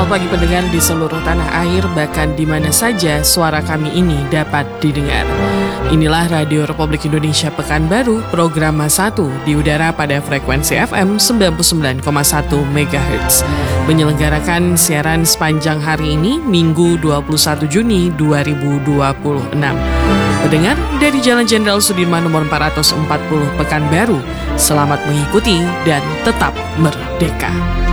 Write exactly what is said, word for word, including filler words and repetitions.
Selamat pagi pendengar di seluruh tanah air, bahkan di mana saja suara kami ini dapat didengar. Inilah Radio Republik Indonesia Pekanbaru, program satu di udara pada frekuensi F M sembilan puluh sembilan koma satu megahertz. Menyelenggarakan siaran sepanjang hari ini, Minggu dua puluh satu Juni dua ribu dua puluh enam. Pendengar dari Jalan Jenderal Sudirman nomor empat ratus empat puluh Pekanbaru, selamat mengikuti dan tetap merdeka.